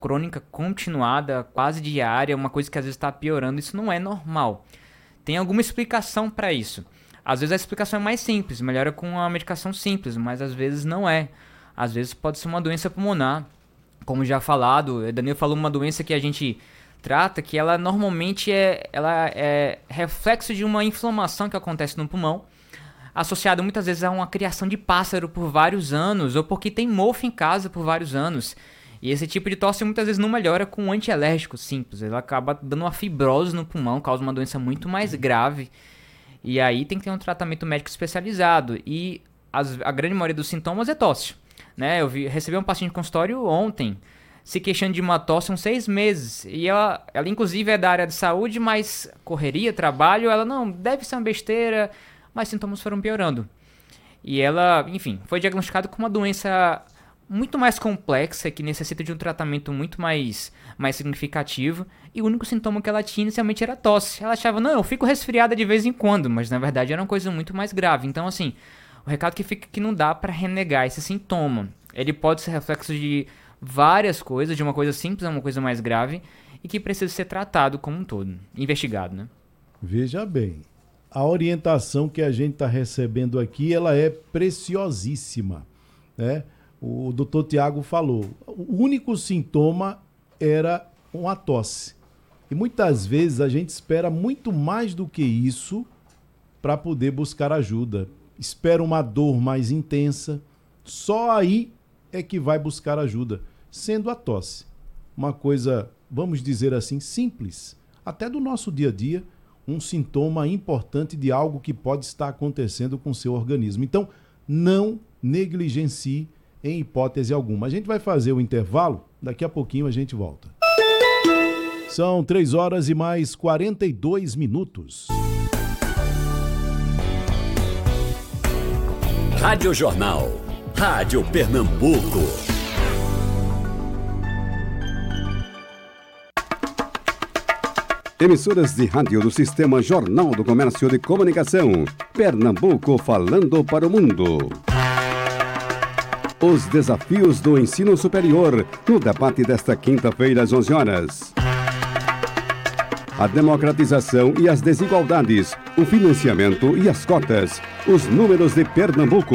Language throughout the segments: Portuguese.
crônica continuada, quase diária, uma coisa que às vezes está piorando, isso não é normal. Tem alguma explicação para isso. Às vezes a explicação é mais simples, melhora com uma medicação simples, mas às vezes não é. Às vezes pode ser uma doença pulmonar, como já falado, o Danilo falou uma doença que a gente trata, que ela normalmente é reflexo de uma inflamação que acontece no pulmão, associado muitas vezes a uma criação de pássaro por vários anos, ou porque tem mofo em casa por vários anos. E esse tipo de tosse muitas vezes não melhora com um antialérgico simples, ela acaba dando uma fibrose no pulmão, causa uma doença muito mais grave, e aí tem que ter um tratamento médico especializado, e a grande maioria dos sintomas é tosse, né? Recebi um paciente de consultório ontem, se queixando de uma tosse há uns 6 meses, e ela inclusive é da área de saúde, mas correria, trabalho, ela não, deve ser uma besteira, mas sintomas foram piorando. E ela, enfim, foi diagnosticada com uma doença muito mais complexa, que necessita de um tratamento muito mais significativo, e o único sintoma que ela tinha inicialmente era tosse. Ela achava, não, eu fico resfriada de vez em quando, mas na verdade era uma coisa muito mais grave. Então, assim, o recado que fica é que não dá para renegar esse sintoma. Ele pode ser reflexo de várias coisas, de uma coisa simples a uma coisa mais grave, e que precisa ser tratado como um todo, investigado, né? Veja bem, a orientação que a gente está recebendo aqui, ela é preciosíssima, né? O doutor Tiago falou, o único sintoma era uma tosse. E muitas vezes a gente espera muito mais do que isso para poder buscar ajuda. Espera uma dor mais intensa, só aí é que vai buscar ajuda, sendo a tosse uma coisa, vamos dizer assim, simples, até do nosso dia a dia, um sintoma importante de algo que pode estar acontecendo com o seu organismo. Então, não negligencie em hipótese alguma. A gente vai fazer o intervalo, daqui a pouquinho a gente volta. São 3 horas e mais 42 minutos. Rádio Jornal, Rádio Pernambuco. Emissoras de rádio do Sistema Jornal do Comércio de Comunicação. Pernambuco falando para o mundo. Os desafios do ensino superior, no debate desta quinta-feira às 11 horas. A democratização e as desigualdades, o financiamento e as cotas, os números de Pernambuco.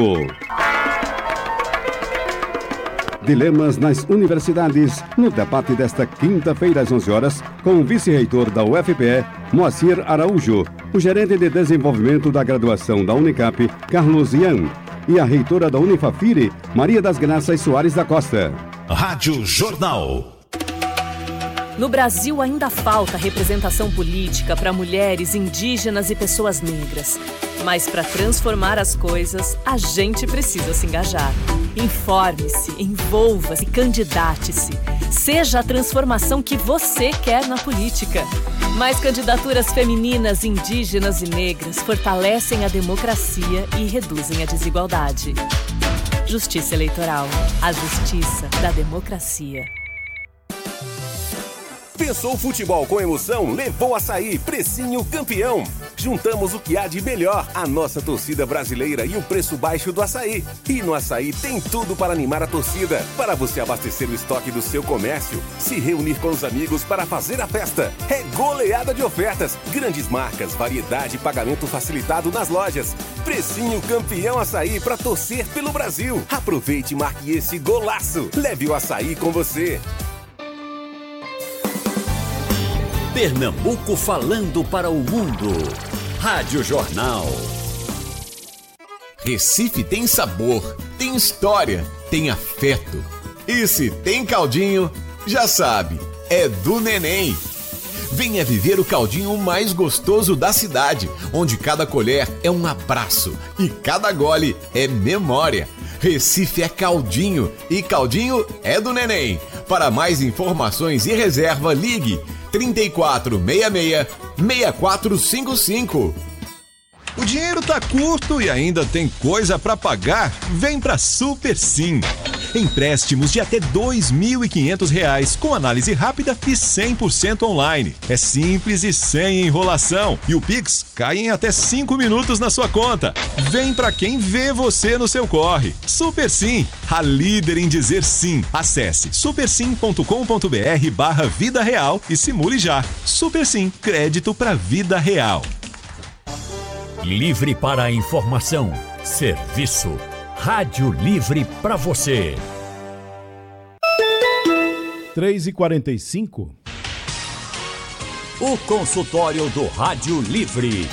Dilemas nas universidades, no debate desta quinta-feira às 11 horas, com o vice-reitor da UFPE, Moacir Araújo, o gerente de desenvolvimento da graduação da Unicap, Carlos Ian, e a reitora da Unifafire, Maria das Graças Soares da Costa. Rádio Jornal. No Brasil ainda falta representação política para mulheres, indígenas e pessoas negras. Mas para transformar as coisas, a gente precisa se engajar. Informe-se, envolva-se, candidate-se. Seja a transformação que você quer na política. Mais candidaturas femininas, indígenas e negras fortalecem a democracia e reduzem a desigualdade. Justiça Eleitoral. A justiça da democracia. Pensou futebol com emoção? Levou Açaí, precinho campeão. Juntamos o que há de melhor, a nossa torcida brasileira e o preço baixo do açaí. E no Açaí tem tudo para animar a torcida, para você abastecer o estoque do seu comércio, se reunir com os amigos para fazer a festa. É goleada de ofertas, grandes marcas, variedade e pagamento facilitado nas lojas. Precinho campeão Açaí para torcer pelo Brasil. Aproveite e marque esse golaço. Leve o Açaí com você. Pernambuco falando para o mundo. Rádio Jornal. Recife tem sabor, tem história, tem afeto. E se tem caldinho, já sabe, é do Neném. Venha viver o caldinho mais gostoso da cidade, onde cada colher é um abraço e cada gole é memória. Recife é caldinho e caldinho é do Neném. Para mais informações e reserva, ligue 3466-6455. O dinheiro tá curto e ainda tem coisa pra pagar? Vem pra Super Sim. Empréstimos de até R$ 2.500 com análise rápida e 100% online. É simples e sem enrolação. E o Pix cai em até 5 minutos na sua conta. Vem pra quem vê você no seu corre. Super Sim, a líder em dizer sim. Acesse supersim.com.br/vida real e simule já. Super Sim, crédito pra vida real. Livre para a informação. Serviço. Rádio Livre para você. 3h45. O consultório do Rádio Livre.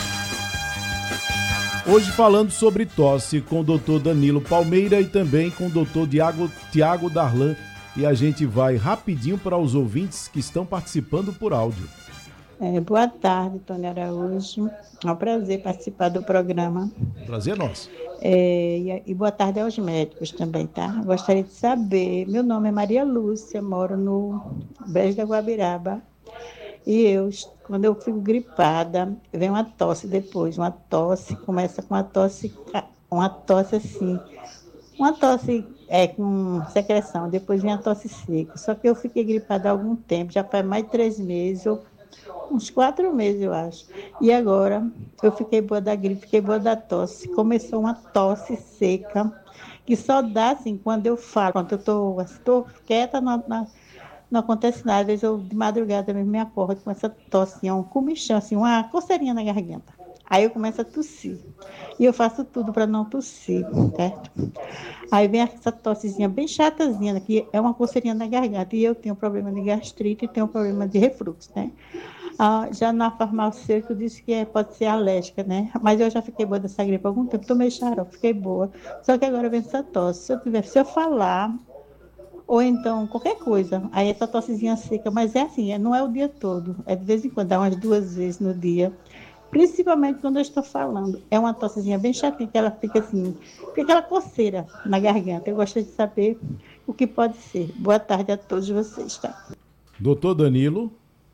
Hoje falando sobre tosse com o Dr. Danilo Palmeira e também com o Dr. Tiago Darlan. E a gente vai rapidinho para os ouvintes que estão participando por áudio. Boa tarde, Tony Araújo. É um prazer participar do programa. Prazer nosso. E boa tarde aos médicos também, tá? Gostaria de saber, meu nome é Maria Lúcia, moro no Brejo da Guabiraba. E quando eu fico gripada, vem uma tosse depois, começa com uma tosse assim, uma tosse com secreção, depois vem a tosse seca. Só que eu fiquei gripada há algum tempo, já faz mais de 3 meses, uns 4 meses, eu acho. E agora eu fiquei boa da gripe, fiquei boa da tosse. Começou uma tosse seca, que só dá assim quando eu falo. Quando eu estou quieta, não acontece nada. Às vezes eu, de madrugada mesmo, me acordo com essa tosse, um comichão, assim, uma coceirinha na garganta. Aí eu começo a tossir. E eu faço tudo para não tossir, certo? Aí vem essa tossezinha bem chatazinha, que é uma coceirinha na garganta. E eu tenho problema de gastrite e tenho problema de refluxo, né? Já na farmacêutica disse que pode ser alérgica, né? Mas eu já fiquei boa dessa gripe há algum tempo, tomei xarope, fiquei boa. Só que agora vem essa tosse. Se eu falar, ou então qualquer coisa, aí essa tossezinha seca, mas é assim, não é o dia todo, é de vez em quando, dá umas 2 vezes no dia. Principalmente quando eu estou falando. É uma tossezinha bem chatinha, que ela fica assim, fica aquela coceira na garganta. Eu gostaria de saber o que pode ser. Boa tarde a todos vocês, tá? Doutor Danilo.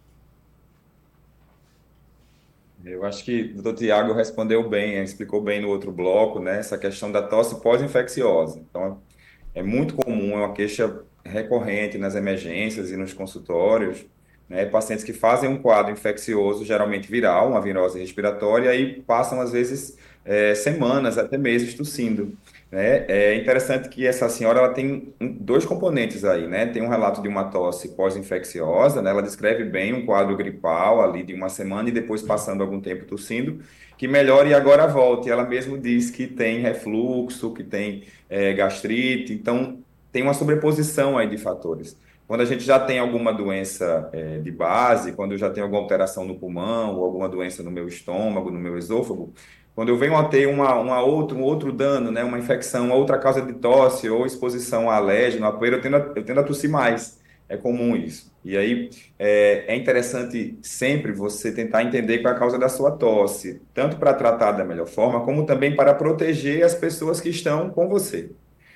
Eu acho que o doutor Tiago respondeu bem, explicou bem no outro bloco, né? Essa questão da tosse pós-infecciosa. Então, é muito comum, é uma queixa recorrente nas emergências e nos consultórios, né? Pacientes que fazem um quadro infeccioso, geralmente viral, uma virose respiratória, e passam, às vezes, semanas, até meses tossindo, né? É interessante que essa senhora ela tem 2 componentes aí, né? Tem um relato de uma tosse pós-infecciosa, né? Ela descreve bem um quadro gripal ali de uma semana e depois passando algum tempo tossindo, que melhora e agora volta. E ela mesmo diz que tem refluxo, que tem gastrite, então tem uma sobreposição aí de fatores. Quando a gente já tem alguma doença de base, quando eu já tenho alguma alteração no pulmão ou alguma doença no meu estômago, no meu esôfago, quando eu venho a ter um outro dano, né, uma infecção, uma outra causa de tosse ou exposição a alérgeno, a poeira, eu tendo a tossir mais. É comum isso. E aí é interessante sempre você tentar entender qual é a causa da sua tosse, tanto para tratar da melhor forma, como também para proteger as pessoas que estão com você.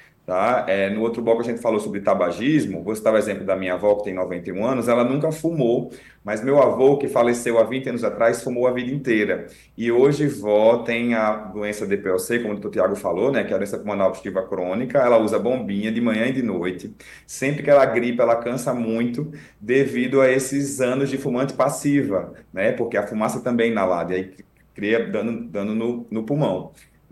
Tá? No outro bloco a gente falou sobre tabagismo. Vou citar o exemplo da minha avó, que tem 91 anos. Ela nunca fumou, mas meu avô, que faleceu há 20 anos atrás, fumou a vida inteira. E hoje vó tem a doença DPOC, como o doutor Tiago falou, né, que é a doença pulmonar obstrutiva crônica. Ela usa bombinha de manhã e de noite. Sempre que ela gripa, ela cansa muito devido a esses anos de fumante passiva, né, porque a fumaça também inalada, e aí cria dano no pulmão.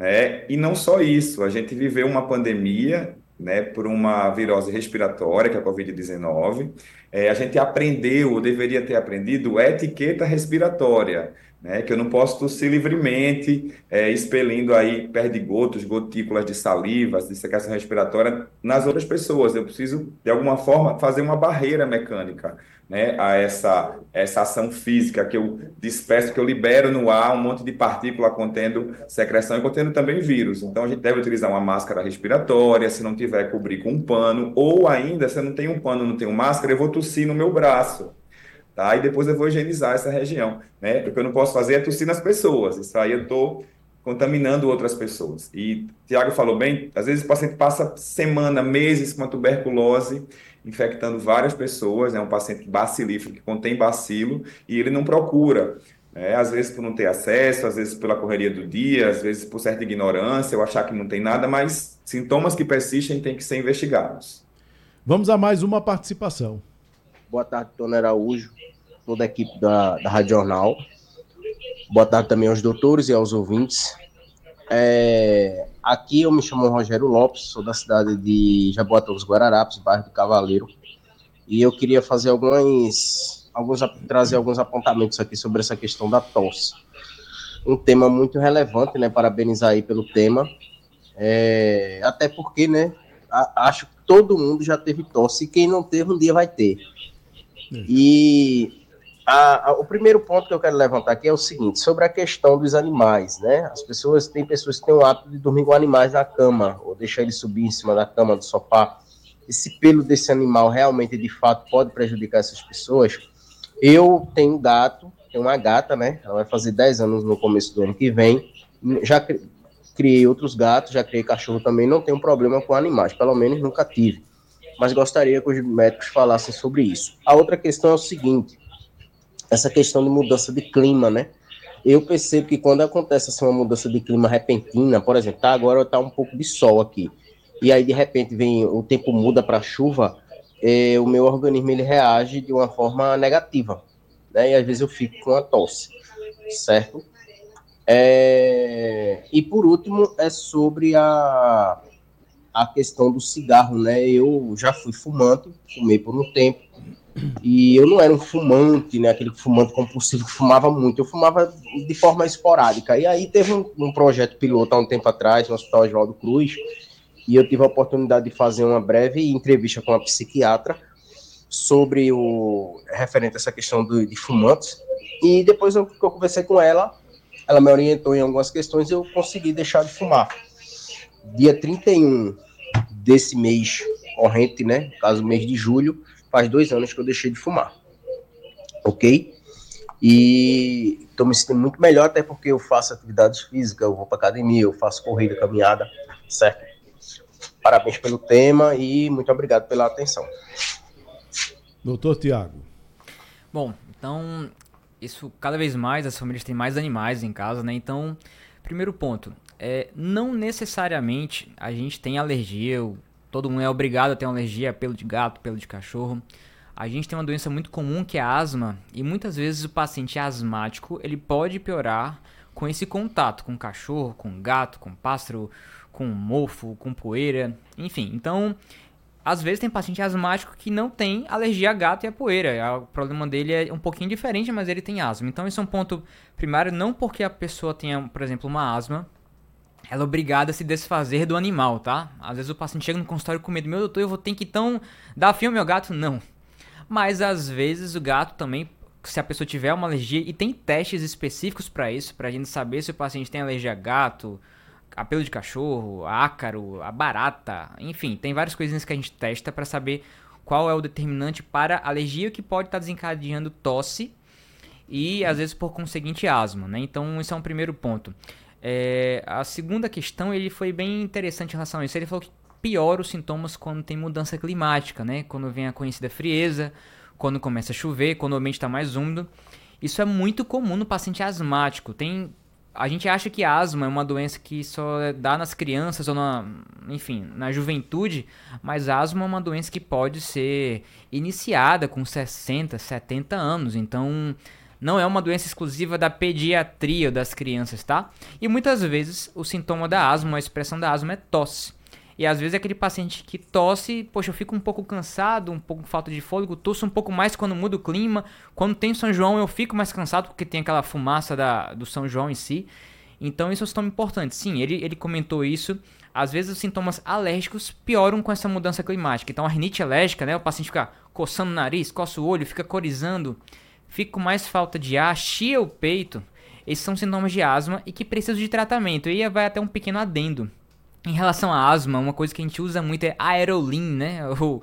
E não só isso, a gente viveu uma pandemia, né, por uma virose respiratória, que é a Covid-19. A gente aprendeu, ou deveria ter aprendido, etiqueta respiratória, né, que eu não posso tossir livremente, expelindo aí perdigotos, gotículas de saliva, de secreção respiratória nas outras pessoas. Eu preciso, de alguma forma, fazer uma barreira mecânica, né, a essa ação física que eu disperso, que eu libero no ar um monte de partícula contendo secreção e contendo também vírus. Então, a gente deve utilizar uma máscara respiratória, se não tiver, cobrir com um pano, ou ainda, se eu não tenho um pano, não tenho máscara, eu vou tossir no meu braço, tá? E depois eu vou higienizar essa região, né? Porque eu não posso fazer é tossir nas pessoas, isso aí eu estou contaminando outras pessoas. E o Tiago falou bem, às vezes o paciente passa semana, meses com a tuberculose, infectando várias pessoas, é um paciente bacilífero que contém bacilo, e ele não procura Às vezes por não ter acesso, às vezes pela correria do dia, às vezes por certa ignorância, ou achar que não tem nada, mas sintomas que persistem têm que ser investigados. Vamos a mais uma participação. Boa tarde, Tony Araújo, toda a equipe da Rádio Jornal. Boa tarde também aos doutores e aos ouvintes. Aqui eu me chamo Rogério Lopes, sou da cidade de Jaboatão dos Guararapes, bairro do Cavaleiro, e eu queria fazer trazer alguns apontamentos aqui sobre essa questão da tosse. Um tema muito relevante, né? Parabenizar aí pelo tema, até porque, né? Acho que todo mundo já teve tosse, e quem não teve um dia vai ter. E o primeiro ponto que eu quero levantar aqui é o seguinte, sobre a questão dos animais, né? Tem pessoas que têm o hábito de dormir com animais na cama, ou deixar ele subir em cima da cama, do sofá. Esse pelo desse animal realmente, de fato, pode prejudicar essas pessoas. Eu tenho uma gata, né? Ela vai fazer 10 anos no começo do ano que vem. Já criei outros gatos, já criei cachorro também, não tenho problema com animais, pelo menos nunca tive. Mas gostaria que os médicos falassem sobre isso. A outra questão é o seguinte, essa questão de mudança de clima, né? Eu percebo que quando acontece assim, uma mudança de clima repentina, por exemplo, agora tá um pouco de sol aqui, e aí de repente o tempo muda para chuva, o meu organismo ele reage de uma forma negativa, né? E às vezes eu fico com a tosse, certo? E por último é sobre a questão do cigarro, né? Eu já fui fumante, fumei por um tempo, e eu não era um fumante, né? Aquele fumante compulsivo que fumava muito, eu fumava de forma esporádica. E aí teve um projeto piloto há um tempo atrás, no Hospital Oswaldo Cruz, e eu tive a oportunidade de fazer uma breve entrevista com a psiquiatra sobre referente a essa questão de fumantes, e depois que eu conversei com ela me orientou em algumas questões e eu consegui deixar de fumar. Dia 31 desse mês corrente, né, no caso mês de julho, faz 2 anos que eu deixei de fumar, ok? E estou me sentindo muito melhor, até porque eu faço atividades físicas, eu vou para academia, eu faço corrida, caminhada, certo? Parabéns pelo tema e muito obrigado pela atenção. Doutor Tiago. Bom, então, isso cada vez mais, as famílias têm mais animais em casa, né? Então, primeiro ponto, não necessariamente a gente tem alergia, todo mundo é obrigado a ter uma alergia a pelo de gato, pelo de cachorro. A gente tem uma doença muito comum que é a asma, e muitas vezes o paciente asmático, ele pode piorar com esse contato com cachorro, com gato, com pássaro, com mofo, com poeira, enfim. Então, às vezes tem paciente asmático que não tem alergia a gato e a poeira. O problema dele é um pouquinho diferente, mas ele tem asma. Então, esse é um ponto primário, não porque a pessoa tenha, por exemplo, uma asma, ela é obrigada a se desfazer do animal, tá? Às vezes o paciente chega no consultório com medo, meu doutor, eu vou ter que então dar fim ao meu gato? Não. Mas às vezes o gato também, se a pessoa tiver uma alergia, e tem testes específicos para isso, pra gente saber se o paciente tem alergia a gato, a pelo de cachorro, a ácaro, a barata, enfim, tem várias coisinhas que a gente testa para saber qual é o determinante para alergia que pode estar desencadeando tosse e às vezes por conseguinte asma, né? Então esse é um primeiro ponto. A segunda questão, ele foi bem interessante em relação a isso. Ele falou que piora os sintomas quando tem mudança climática, né? Quando vem a conhecida frieza, quando começa a chover, quando o ambiente está mais úmido. Isso é muito comum no paciente asmático. A gente acha que a asma é uma doença que só dá nas crianças ou na juventude, mas a asma é uma doença que pode ser iniciada com 60, 70 anos. Então, não é uma doença exclusiva da pediatria ou das crianças, tá? E muitas vezes o sintoma da asma, a expressão da asma é tosse. E às vezes aquele paciente que tosse, poxa, eu fico um pouco cansado, um pouco com falta de fôlego, tosso um pouco mais quando muda o clima. Quando tem São João eu fico mais cansado porque tem aquela fumaça do São João em si. Então isso é um sintoma importante. Sim, ele comentou isso. Às vezes os sintomas alérgicos pioram com essa mudança climática. Então a rinite alérgica, né? O paciente fica coçando o nariz, coça o olho, fica corizando, fica com mais falta de ar, chia o peito. Esses são sintomas de asma e que precisam de tratamento. E aí vai até um pequeno adendo. Em relação à asma, uma coisa que a gente usa muito é Aerolin, né?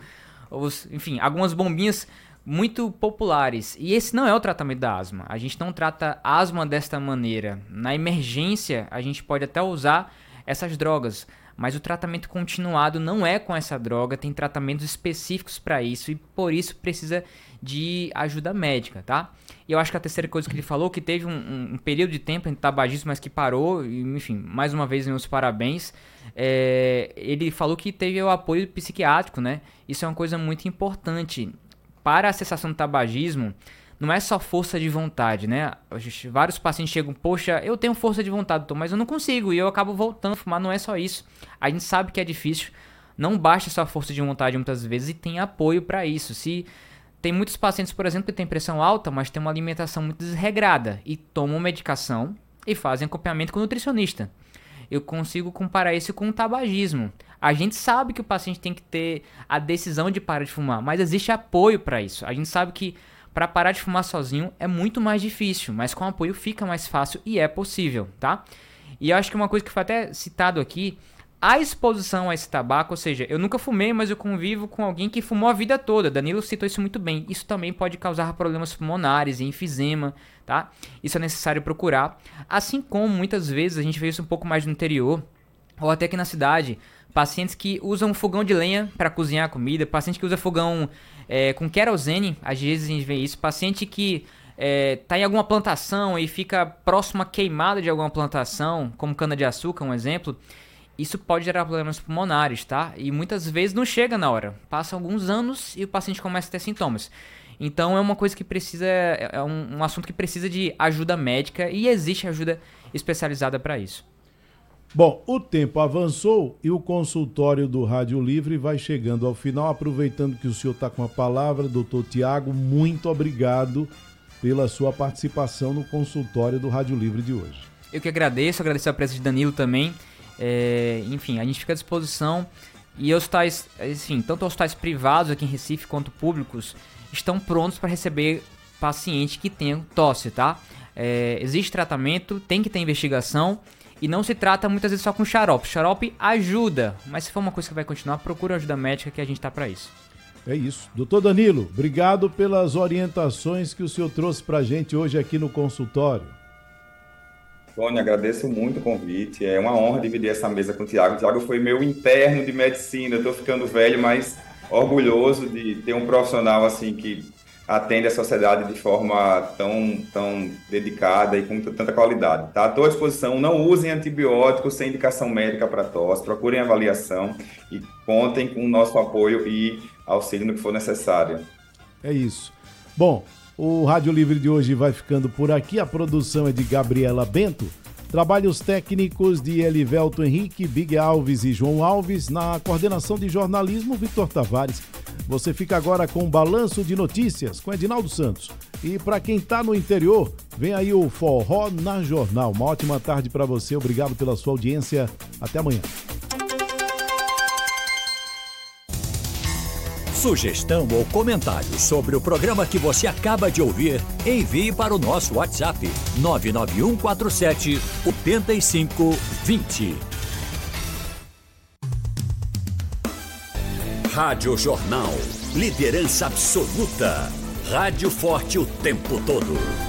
Enfim, algumas bombinhas muito populares. E esse não é o tratamento da asma. A gente não trata asma desta maneira. Na emergência, a gente pode até usar essas drogas. Mas o tratamento continuado não é com essa droga, tem tratamentos específicos para isso e por isso precisa de ajuda médica, tá? E eu acho que a terceira coisa que ele falou, que teve um período de tempo em tabagismo, mas que parou, e, enfim, mais uma vez meus parabéns. Ele falou que teve o apoio psiquiátrico, né? Isso é uma coisa muito importante. Para a cessação do tabagismo, não é só força de vontade, né? Vários pacientes chegam, poxa, eu tenho força de vontade, doutor, mas eu não consigo, e eu acabo voltando a fumar. Não é só isso. A gente sabe que é difícil, não basta só força de vontade muitas vezes, e tem apoio para isso. Se tem muitos pacientes, por exemplo, que têm pressão alta, mas têm uma alimentação muito desregrada, e tomam medicação e fazem acompanhamento com o nutricionista. Eu consigo comparar isso com o tabagismo. A gente sabe que o paciente tem que ter a decisão de parar de fumar, mas existe apoio para isso. A gente sabe que para parar de fumar sozinho é muito mais difícil, mas com apoio fica mais fácil e é possível, tá? E eu acho que uma coisa que foi até citado aqui, a exposição a esse tabaco, ou seja, eu nunca fumei, mas eu convivo com alguém que fumou a vida toda. Danilo citou isso muito bem. Isso também pode causar problemas pulmonares e enfisema, tá? Isso é necessário procurar. Assim como muitas vezes a gente vê isso um pouco mais no interior, ou até aqui na cidade, pacientes que usam fogão de lenha para cozinhar a comida, paciente que usa fogão com querosene, às vezes a gente vê isso, paciente que tá em alguma plantação e fica próximo à queimada de alguma plantação, como cana-de-açúcar, um exemplo. Isso pode gerar problemas pulmonares, tá? E muitas vezes não chega na hora. Passam alguns anos e o paciente começa a ter sintomas. Então é uma coisa que precisa, é um assunto que precisa de ajuda médica e existe ajuda especializada para isso. Bom, o tempo avançou e o consultório do Rádio Livre vai chegando ao final. Aproveitando que o senhor está com a palavra, doutor Tiago, muito obrigado pela sua participação no consultório do Rádio Livre de hoje. Eu que agradeço a presença de Danilo também. Enfim, a gente fica à disposição e hospitais, assim, tanto hospitais privados aqui em Recife quanto públicos estão prontos para receber paciente que tenha tosse, tá? Existe tratamento, tem que ter investigação e não se trata muitas vezes só com xarope. Xarope ajuda, mas se for uma coisa que vai continuar, procura ajuda médica que a gente tá para isso. É isso. Doutor Danilo, obrigado pelas orientações que o senhor trouxe pra gente hoje aqui no consultório. Tony, agradeço muito o convite. É uma honra dividir essa mesa com o Tiago. O Tiago foi meu interno de medicina. Eu estou ficando velho, mas orgulhoso de ter um profissional assim que atende a sociedade de forma tão dedicada e com tanta qualidade. Tá? Estou à disposição. Não usem antibióticos sem indicação médica para tosse. Procurem avaliação e contem com o nosso apoio e auxílio no que for necessário. É isso. Bom, o Rádio Livre de hoje vai ficando por aqui. A produção é de Gabriela Bento. Trabalhos técnicos de Elivelto Henrique, Big Alves e João Alves. Na coordenação de jornalismo, Victor Tavares. Você fica agora com o Balanço de Notícias, com Edinaldo Santos. E para quem está no interior, vem aí o Forró na Jornal. Uma ótima tarde para você. Obrigado pela sua audiência. Até amanhã. Sugestão ou comentário sobre o programa que você acaba de ouvir, envie para o nosso WhatsApp 99147 8520. Rádio Jornal, liderança absoluta. Rádio forte o tempo todo.